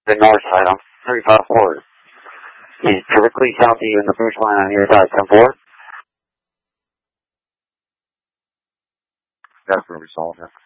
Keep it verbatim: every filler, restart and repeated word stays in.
the north side on three five four. He's directly south of you in the first line on your side, ten four. That's where we saw him.